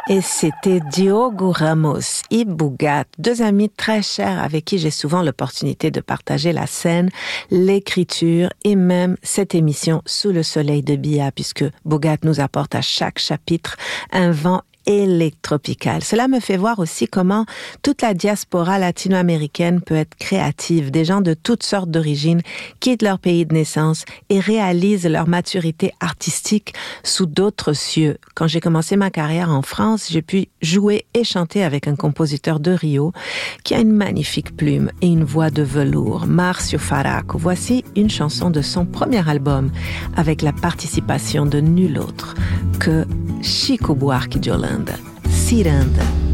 Et c'était Diogo Ramos et Bougat, deux amis très chers avec qui j'ai souvent l'opportunité de partager la scène, l'écriture et même cette émission Sous le soleil de Bia, puisque Bougat nous apporte à chaque chapitre un vent électropical. Cela me fait voir aussi comment toute la diaspora latino-américaine peut être créative. Des gens de toutes sortes d'origines quittent leur pays de naissance et réalisent leur maturité artistique sous d'autres cieux. Quand j'ai commencé ma carrière en France, j'ai pu jouer et chanter avec un compositeur de Rio qui a une magnifique plume et une voix de velours, Márcio Faraco. Voici une chanson de son premier album avec la participation de nul autre que Chico Buarque de Holanda, Ciranda.